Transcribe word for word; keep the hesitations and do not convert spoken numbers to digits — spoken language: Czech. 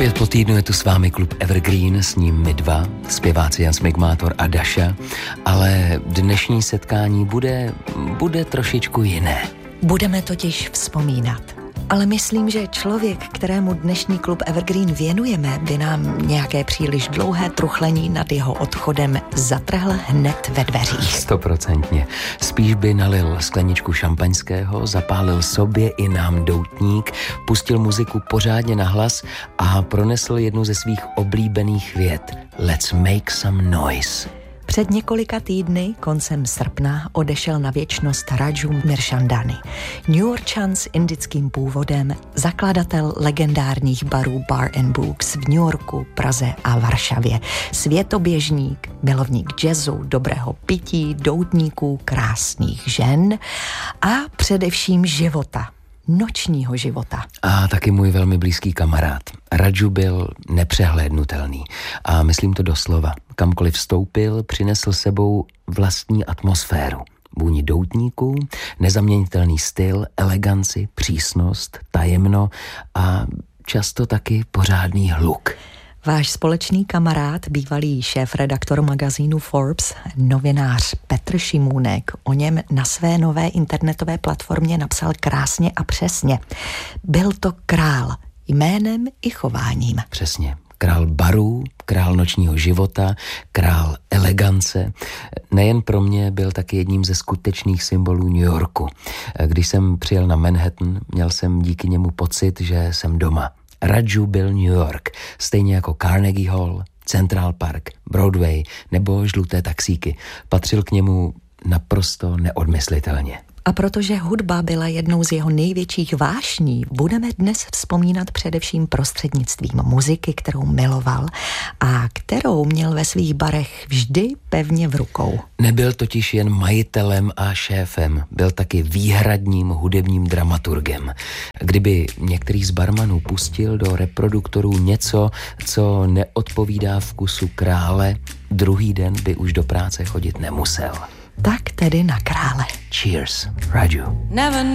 Opět po týdnu je tu s vámi klub Evergreen, s ním my dva, zpěváci Jan Smigmátor a Daša, ale dnešní setkání bude, bude trošičku jiné. Budeme totiž vzpomínat. Ale myslím, že člověk, kterému dnešní klub Evergreen věnujeme, by nám nějaké příliš dlouhé truchlení nad jeho odchodem zatrhl hned ve dveřích. Stoprocentně. Spíš by nalil skleničku šampaňského, zapálil sobě i nám doutník, pustil muziku pořádně nahlas a pronesl jednu ze svých oblíbených vět. Let's make some noise. Před několika týdny, koncem srpna, odešel na věčnost Raju Mirchandani. Newyorčan s indickým původem, zakladatel legendárních barů Bar and Books v New Yorku, Praze a Varšavě. Světoběžník, milovník jazzu, dobrého pití, doutníků, krásných žen a především života. Nočního života. A taky můj velmi blízký kamarád. Raju byl nepřehlédnutelný a myslím to doslova. Kamkoliv vstoupil, přinesl sebou vlastní atmosféru. Vůni doutníků, nezaměnitelný styl, eleganci, přísnost, tajemno a často taky pořádný hluk. Váš společný kamarád, bývalý šéfredaktor magazínu Forbes, novinář Petr Šimůnek, o něm na své nové internetové platformě napsal krásně a přesně. Byl to král, jménem i chováním. Přesně. Král barů, král nočního života, král elegance. Nejen pro mě byl taky jedním ze skutečných symbolů New Yorku. Když jsem přijel na Manhattan, měl jsem díky němu pocit, že jsem doma. Raju byl New York, stejně jako Carnegie Hall, Central Park, Broadway nebo žluté taxíky. Patřil k němu naprosto neodmyslitelně. A protože hudba byla jednou z jeho největších vášní, budeme dnes vzpomínat především prostřednictvím muziky, kterou miloval a kterou měl ve svých barech vždy pevně v rukou. Nebyl totiž jen majitelem a šéfem, byl taky výhradním hudebním dramaturgem. Kdyby některý z barmanů pustil do reproduktorů něco, co neodpovídá vkusu krále, druhý den by už do práce chodit nemusel. Tak tedy na krále. Cheers, Raju. Never